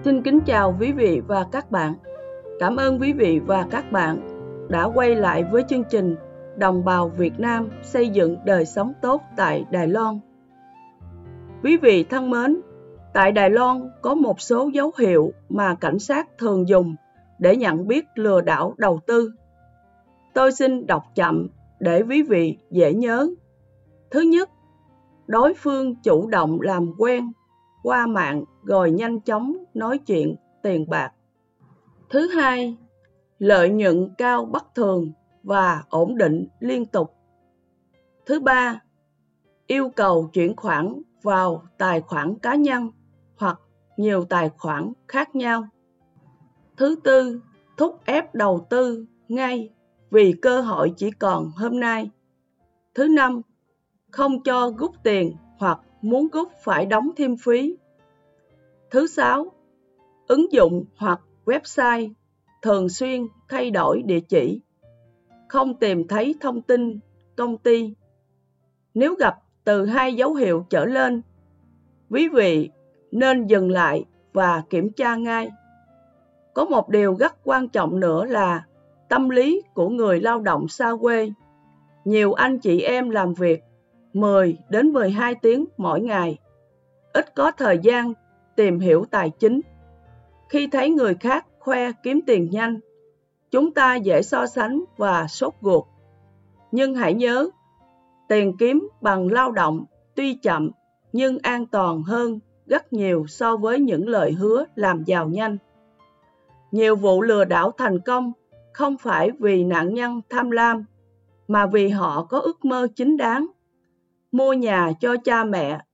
Xin kính chào quý vị và các bạn. Cảm ơn quý vị và các bạn đã quay lại với chương trình Đồng bào Việt Nam xây dựng đời sống tốt tại Đài Loan. Quý vị thân mến, tại Đài Loan có một số dấu hiệu mà cảnh sát thường dùng để nhận biết lừa đảo đầu tư. Tôi xin đọc chậm để quý vị dễ nhớ. Thứ nhất, đối phương chủ động làm quen qua mạng rồi nhanh chóng nói chuyện tiền bạc. Thứ hai, lợi nhuận cao bất thường và ổn định liên tục. Thứ ba, yêu cầu chuyển khoản vào tài khoản cá nhân hoặc nhiều tài khoản khác nhau. Thứ tư, thúc ép đầu tư ngay vì cơ hội chỉ còn hôm nay. Thứ năm, không cho rút tiền hoặc muốn rút phải đóng thêm phí. Thứ sáu, ứng dụng hoặc website thường xuyên thay đổi địa chỉ, không tìm thấy thông tin công ty. Nếu gặp từ 2 dấu hiệu trở lên, quý vị nên dừng lại và kiểm tra ngay. Có một điều rất quan trọng nữa là tâm lý của người lao động xa quê. Nhiều anh chị em làm việc 10 đến 12 tiếng mỗi ngày, ít có thời gian tìm hiểu tài chính. Khi thấy người khác khoe kiếm tiền nhanh, chúng ta dễ so sánh và sốt ruột. Nhưng hãy nhớ, tiền kiếm bằng lao động tuy chậm nhưng an toàn hơn rất nhiều so với những lời hứa làm giàu nhanh. Nhiều vụ lừa đảo thành công không phải vì nạn nhân tham lam, mà vì họ có ước mơ chính đáng. Mua nhà cho cha mẹ